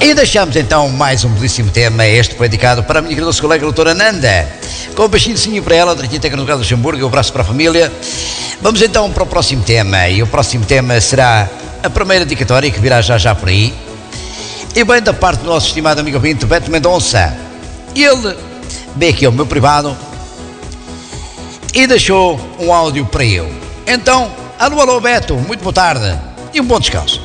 E deixamos então mais um belíssimo tema. Este foi dedicado para a minha querida colega doutora Nanda, com um beijinho para ela, daqui técnica do Luxemburgo, um abraço para a família. Vamos então para o próximo tema, e o próximo tema será a primeira dedicatória, que virá já por aí, e bem da parte do nosso estimado amigo ouvinte Beto Mendonça. Ele veio aqui ao meu privado e deixou um áudio para eu. Então, alô Beto, muito boa tarde e um bom descanso.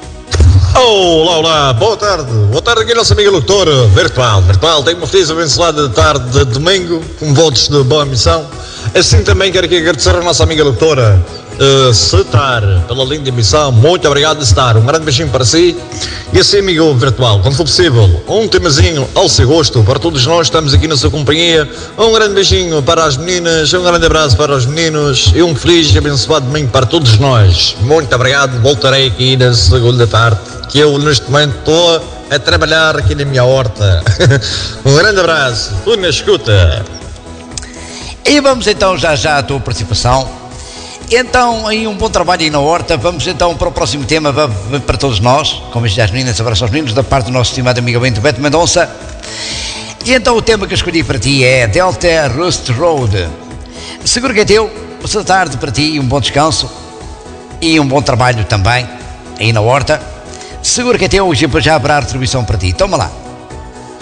Olá, boa tarde aqui nosso amigo locutor virtual, tenho uma feliz abençoada tarde de domingo, com votos de boa missão. Assim também quero aqui agradecer a nossa amiga locutora Setar, pela linda emissão, muito obrigado Setar, um grande beijinho para si. E assim amigo virtual, quando for possível, um temazinho ao seu gosto, para todos nós estamos aqui na sua companhia. Um grande beijinho para as meninas, um grande abraço para os meninos e um feliz e abençoado domingo para todos nós. Muito obrigado, voltarei aqui na segunda tarde, que eu neste momento estou a trabalhar aqui na minha horta. Um grande abraço, tudo na escuta. E vamos então já à tua participação. Então, aí um bom trabalho aí na horta. Vamos então para o próximo tema, para todos nós, como as meninas, abraço aos meninos, da parte do nosso estimado amigo Beto Mendonça. E então o tema que eu escolhi para ti é Delta Rust Road. Seguro que é teu, boa tarde para ti, um bom descanso e um bom trabalho também aí na horta. Seguro que é teu, já haverá retribuição para ti. Toma lá.